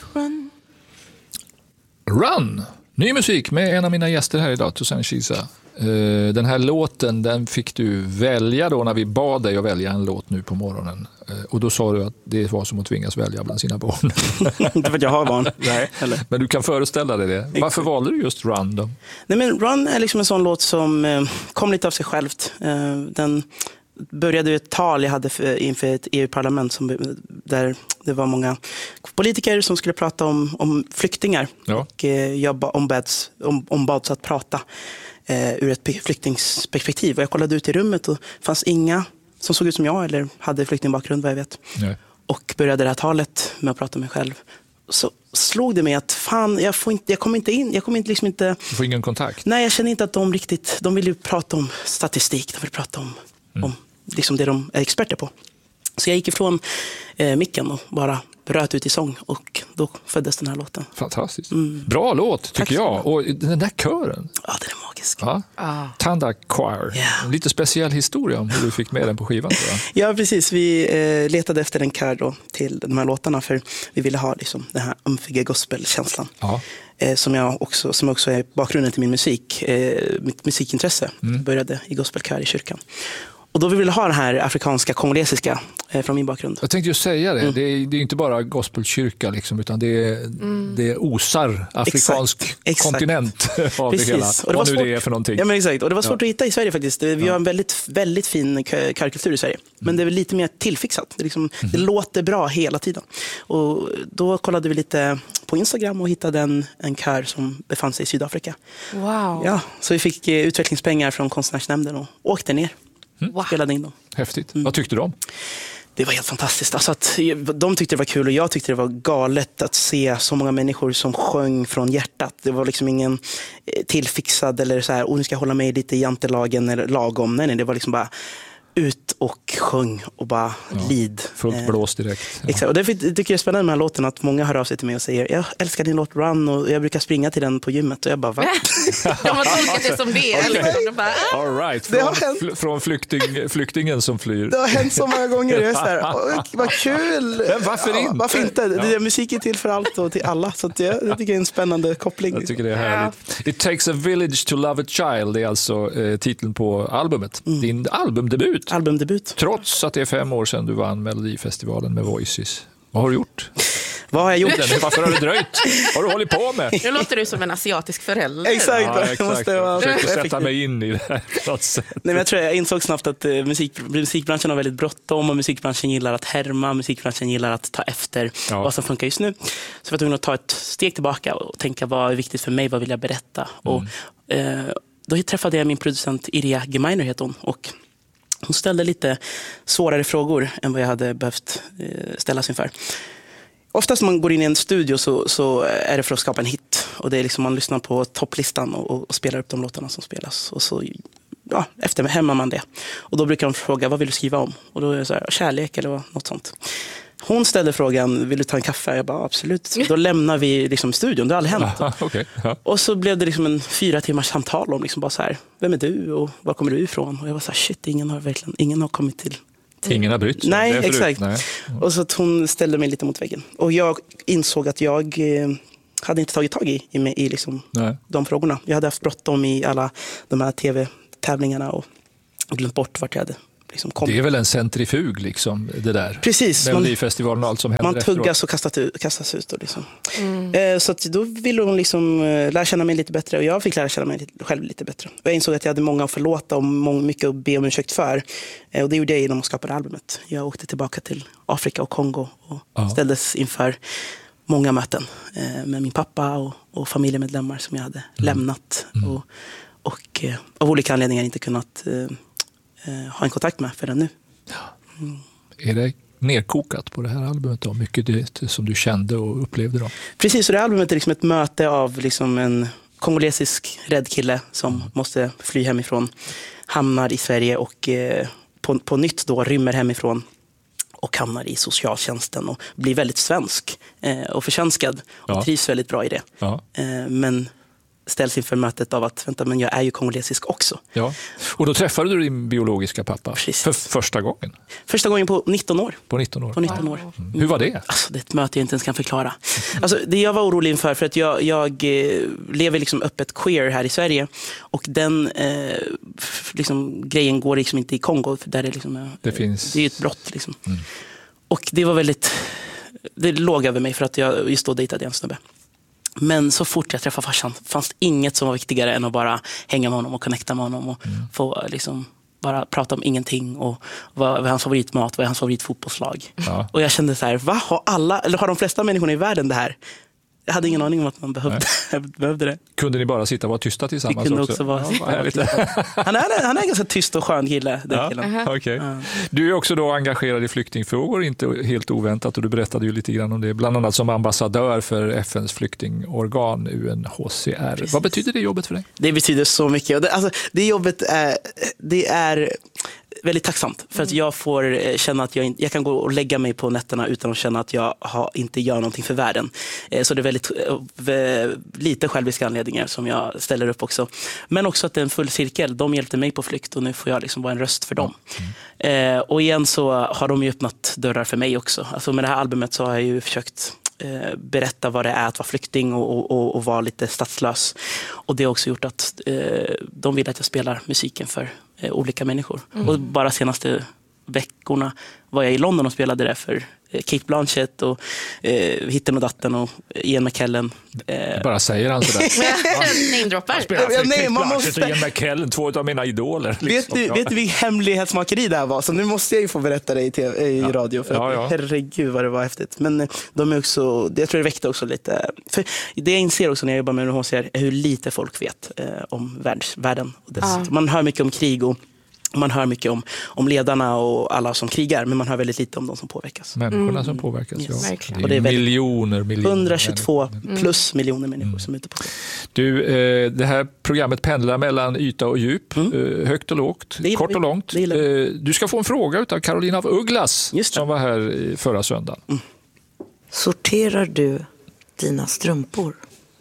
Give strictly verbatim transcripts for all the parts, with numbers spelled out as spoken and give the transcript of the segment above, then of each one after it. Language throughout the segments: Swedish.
Run. Run! Ny musik med en av mina gäster här idag, Toussaint Chiza. Uh, den här låten, den fick du välja då när vi bad dig att välja en låt nu på morgonen. Uh, och då sa du att det var som att tvingas välja bland sina barn. Inte för att jag har barn. Nej, eller? Men du kan föreställa dig det. Varför valde du just Run då? Nej, men Run är liksom en sån låt som uh, kom lite av sig självt. Uh, den började ett tal jag hade för, inför ett E U-parlament som, där det var många politiker som skulle prata om, om flyktingar. Ja. Och uh, jag ombads, om, ombads att prata uh, ur ett flyktingsperspektiv. Och jag kollade ut i rummet och det fanns inga som såg ut som jag eller hade flyktingbakgrund, vad jag vet. Nej. Och började det här talet med att prata med mig själv. Så slog det mig att fan, jag, får inte, jag kommer inte in, jag kommer inte, liksom inte... Du får ingen kontakt? Nej, jag känner inte att de riktigt, de vill ju prata om statistik, de vill prata om, mm. om liksom det de är experter på. Så jag gick ifrån eh, micken och bara bröt ut i sång och då föddes den här låten. Fantastiskt. Mm. Bra låt tycker Tack. jag. Och den där kören. Ja, den är magisk. Ja. Ah. Tanda Choir. Yeah. En lite speciell historia om hur du fick med den på skivan. Tror jag. Ja, precis. Vi eh, letade efter en kör då till de här låtarna för vi ville ha liksom, den här umfiga gospelkänslan. Ja. Eh, som, jag också, som också är bakgrunden till min musik, eh, mitt musikintresse. Mm. Jag började i gospelkör i kyrkan. Och då vill vi ha den här afrikanska, kongolesiska eh, från min bakgrund. Jag tänkte ju säga det. Mm. Det, är, det är inte bara gospelkyrka liksom, utan det, är, mm. det är osar afrikansk Exakt. Exakt. kontinent av Precis. det hela. Och det var Vad nu svårt. det är för någonting. Ja, men exakt. Och det var svårt Ja. att hitta i Sverige faktiskt. Vi Ja. har en väldigt, väldigt fin körkultur i Sverige. Men det är väl lite mer tillfixat. Det, liksom, Mm. det låter bra hela tiden. Och då kollade vi lite på Instagram och hittade en, en kör som befann sig i Sydafrika. Wow. Ja, så vi fick eh, utvecklingspengar från konstnärsnämnden och åkte ner. Wow. Spelade in dem. Häftigt. Mm. Vad tyckte du om? Det var helt fantastiskt. Alltså att de tyckte det var kul och jag tyckte det var galet att se så många människor som sjöng från hjärtat. Det var liksom ingen tillfixad eller så här, oh, nu ska jag hålla mig lite i jantelagen eller lagom. Nej, nej, det var liksom bara ut och sjöng och bara Ja. lid. Fullt blås direkt. Ja. Exakt, och det tycker jag är spännande med den här låten att många hör av sig till mig och säger jag älskar din låt Run och jag brukar springa till den på gymmet och jag bara va? De har tolkat det som det. Okay. Liksom. De bara, ah. All right. Det har Från, hänt. fl- från flykting, flyktingen som flyr. Det har hänt så många gånger. Jag är så här, "Oj, vad kul. Men varför Ja, inte? varför inte? Det Ja. är musik är till för allt och till alla. Så att jag, jag tycker det är en spännande koppling. Jag tycker det är härligt. It takes a village to love a child. Det är alltså eh, titeln på albumet. Mm. Din albumdebut. Albumdebut. Trots att det är fem år sedan du vann Melodifestivalen med Voices. Vad har du gjort? Vad har jag gjort? Den, varför har du dröjt? Vad har du hållit på med? Nu låter du som en asiatisk förälder. Exakt. Ja, Jag exakt. måste Jag vara försöker sätta effektiv. mig in i det här på något sätt. Nej, men jag tror jag insåg snabbt att eh, musik, musikbranschen har väldigt bråttom och musikbranschen gillar att härma, musikbranschen gillar att ta efter Ja. vad som funkar just nu. Så jag var tvungen att ta ett steg tillbaka och tänka vad är viktigt för mig, vad vill jag berätta? Mm. Och, eh, då träffade jag min producent Irja Gemeiner heter hon och hon ställde lite svårare frågor än vad jag hade behövt eh, ställas inför. Oftast när man går in i en studio så, så är det för att skapa en hit. Och det är liksom man lyssnar på topplistan och, och spelar upp de låtarna som spelas. Och så ja, efterhämmar man det. Och då brukar de fråga, vad vill du skriva om? Och då är det så här, kärlek eller något sånt. Hon ställde frågan, vill du ta en kaffe? Jag bara, absolut. Då lämnar vi liksom studion, det har aldrig hänt. Aha, okay. Ja. Och så blev det liksom en fyra timmars samtal om liksom bara så här, vem är du och var kommer du ifrån? Och jag var så här, shit, ingen har verkligen, ingen har kommit till. Ingen har brytt sig. Nej, Det är förut. exakt. Nej. Och så att hon ställde mig lite mot väggen. Och jag insåg att jag eh, hade inte tagit tag i, i, i liksom Nej. de frågorna. Jag hade haft bråttom i alla de här tv-tävlingarna och glömt bort vart jag hade liksom kommit. Det är väl en centrifug liksom, det där. Precis. Man, Melodifestivalen och allt som händer man efteråt. tuggas och kastas ut. Kastas ut och liksom. Mm. eh, så att då ville hon liksom, eh, lära känna mig lite bättre och jag fick lära känna mig lite, själv lite bättre. Och jag insåg att jag hade många att förlåta och många, mycket att be om ursäkt för. Eh, och det gjorde jag genom att skapa det albumet. Jag åkte tillbaka till Afrika och Kongo och Ja. ställdes inför många möten eh, med min pappa och, och familjemedlemmar som jag hade Mm. lämnat. Mm. Och, och eh, av olika anledningar inte kunnat eh, eh, ha en kontakt med förrän nu. Mm. Är det nerkokat på det här albumet då? Mycket det som du kände och upplevde då? Precis, så det här albumet är liksom ett möte av liksom en kongolesisk rädd kille som Mm. måste fly hemifrån, hamnar i Sverige och eh, på, på nytt då rymmer hemifrån och hamnar i socialtjänsten och blir väldigt svensk eh, och förtjänskad och Ja. trivs väldigt bra i det. Ja. Eh, men ställs inför mötet av att vänta, men jag är ju kongolesisk också. Ja. Och då träffade du din biologiska pappa Precis. för första gången? Första gången på nitton år. På nitton år? På nitton år. Mm. Hur var det? Alltså, det är ett möte jag inte ens kan förklara. Alltså, det jag var orolig inför, för att jag, jag eh, lever liksom öppet queer här i Sverige, och den eh, f- liksom, grejen går liksom inte i Kongo, för där är liksom, eh, Det finns- det är ju ett brott. Liksom. Mm. Och det var väldigt, det låg över mig för att jag just då dejtade en snubbe. Men så fort jag träffade farsan fanns det inget som var viktigare än att bara hänga med honom och connecta med honom och mm. få liksom bara prata om ingenting, och vad, vad är hans favoritmat, vad är hans favoritfotbollslag. Ja. Och jag kände så här, vad har alla, eller har de flesta människorna i världen det här? Jag hade ingen aning om att man behövde, behövde det. Kunde ni bara sitta och vara tysta tillsammans Vi kunde också? också vara, Ja, vad härligt. han, är, han är en ganska tyst och skön kille, den Ja, killen. okay. Ja. Du är också då engagerad i flyktingfrågor, inte helt oväntat, och du berättade ju lite grann om det, bland annat som ambassadör för F N:s flyktingorgan U N H C R. Precis. Vad betyder det jobbet för dig? Det betyder så mycket. Och det, alltså, det jobbet är, det är väldigt tacksamt, för att jag får känna att jag, jag kan gå och lägga mig på nätterna utan att känna att jag har, inte gör någonting för världen. Så det är väldigt lite själviska anledningar som jag ställer upp också. Men också att det är en full cirkel. De hjälpte mig på flykt och nu får jag liksom vara en röst för dem. Mm. Eh, och igen så har de ju öppnat dörrar för mig också. Alltså med det här albumet så har jag ju försökt eh, berätta vad det är att vara flykting och, och, och vara lite statslös. Och det har också gjort att eh, de vill att jag spelar musiken för eh, olika människor. Mm. Och bara senaste veckorna var jag i London och spelade det för Kate Blanchett och eh, Hitten och Datten och Ian McKellen. Eh. Bara säger han sådär. Namedroppar. Spelar för Ja, nej, Kate man Blanchett måste- och Ian McKellen, två av mina idoler. Vet Liksom. du, Ja. vet du vilken hemlighetsmakeri det här var? Så nu måste jag ju få berätta det i, T V, i Ja. radio. För Ja, att, ja. herregud vad det var häftigt. Men eh, de är också, jag tror det väckte också lite. För det jag inser också när jag jobbar med U N H C R är hur lite folk vet eh, om världs, världen. Och dess, Ja. Man hör mycket om krig och man hör mycket om, om ledarna och alla som krigar, men man hör väldigt lite om de som påverkas. Människorna Mm. som påverkas, Yes. ja. Verkligen. Det är, Och det är väldigt- miljoner, miljoner hundratjugotvå människor. plus miljoner människor som är ute på det. Du, eh, det här programmet pendlar mellan yta och djup, Mm. eh, högt och lågt, Det gillar kort vi. och långt. Det gillar vi. Eh, du ska få en fråga av Carolina af Ugglas Just det. som var här i förra söndagen. Mm. Sorterar du dina strumpor?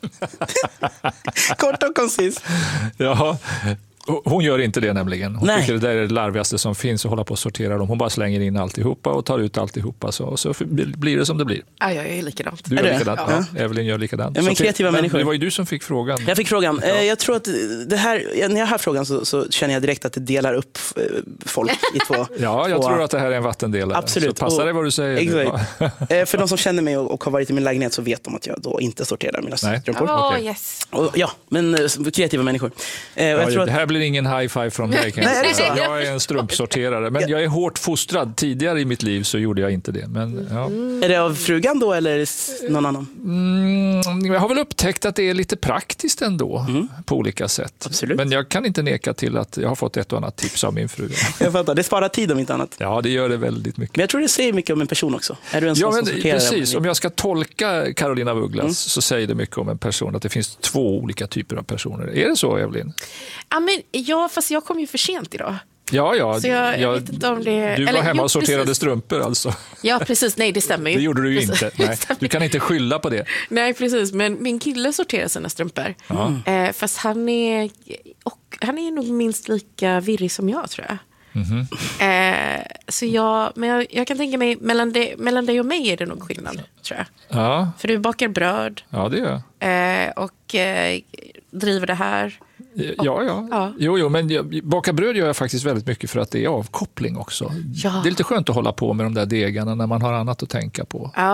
Kort och koncis. Ja, hon gör inte det nämligen. Hon Nej. tycker det där är det larvigaste som finns att hålla på och sortera dem. Hon bara slänger in alltihopa och tar ut alltihopa. Så, och så blir det som det blir. Ja, jag är likadant. Du Är gör det? likadant. Ja. Evelyn gör likadant. Ja, men Så kreativa men människor. Det var ju du som fick frågan. Jag fick frågan. Eh, Jag tror att det här, när jag hör frågan så, så känner jag direkt att det delar upp eh, folk i två. Ja, jag två- tror att det här är en vattendelare. Absolut. Så passa Och- dig vad du säger. nu. Exakt. Eh, För de som känner mig och, och har varit i min lägenhet så vet de att jag då inte sorterar mina Nej. strumpor. Åh, Okej. yes. Och, ja, men eh, kreativa människor. Eh, och jag Ja, tror det att, här blir ingen high five från mig. Kan Nej, jag, är det säga. så? Jag är en strumpsorterare, men jag är hårt fostrad. Tidigare i mitt liv så gjorde jag inte det. Men, ja. är det av frugan då eller s- någon annan? Mm, jag har väl upptäckt att det är lite praktiskt ändå på olika sätt. Absolut. Men jag kan inte neka till att jag har fått ett och annat tips av min fru. Jag fattar, det sparar tid om inte annat. Ja, det gör det väldigt mycket. Men jag tror det säger mycket om en person också. Är du en sån Ja, som men sorterar? precis. Om jag ska tolka Carolina af Ugglas så säger det mycket om en person, att det finns två olika typer av personer. Är det så, Evelyn? Ja, men, ja, fast jag kom ju för sent idag. Ja, ja. Så jag- jag vet inte om det- Du var eller, hemma jo, och sorterade precis. strumpor alltså. Ja, precis. Nej, det stämmer ju. Det gjorde du ju Precis. inte. Nej. Du kan inte skylla på det. Nej, precis. Men min kille sorterar sina strumpor. Eh, fast han är, och, han är nog minst lika virrig som jag, tror jag. Eh, så jag, men jag, jag kan tänka mig, mellan, det, mellan dig och mig är det nog skillnad, tror jag. Ja, För du bakar bröd ja det gör jag. eh, och eh, driver det här. Ja, ja. Ja. Jo, jo, men jag, baka bröd gör jag faktiskt väldigt mycket för att det är avkoppling också. Ja. Det är lite skönt att hålla på med de där degarna när man har annat att tänka på. Ja.